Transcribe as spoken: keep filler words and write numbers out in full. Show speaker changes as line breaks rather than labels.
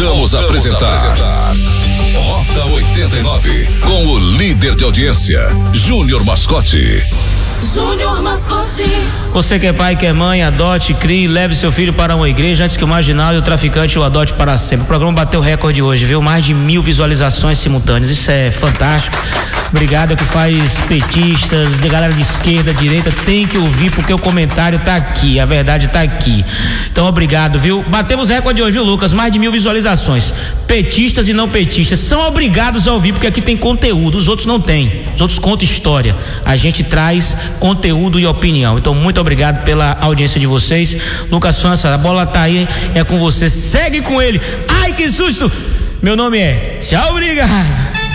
Voltamos, Voltamos a apresentar, a apresentar Rota oitenta e nove com o líder de audiência, Júnior Mascote.
Júnior Mascote.
Você que é pai, que é mãe, adote, crie, leve seu filho para uma igreja antes que o marginal e o traficante o adote para sempre. O programa bateu recorde hoje, viu? Mais de mil visualizações simultâneas. Isso é fantástico. Obrigado, é que faz petistas, de galera de esquerda, direita, tem que ouvir porque o comentário tá aqui, a verdade tá aqui. Então, obrigado, viu? Batemos recorde hoje, viu, Lucas? Mais de mil visualizações. Petistas e não petistas são obrigados a ouvir porque aqui tem conteúdo, os outros não têm. Os outros contam história. A gente traz conteúdo e opinião. Então, muito obrigado pela audiência de vocês. Lucas França, a bola tá aí, é com você. Segue com ele. Ai, que susto! Meu nome é Tchau, obrigado.